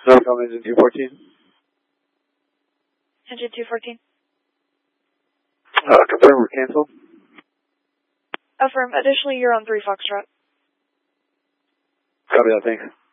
Northcom engine 214. Engine 214. Confirm or cancel. Affirm. Additionally, you're on 3 Foxtrot. Copy that, thanks.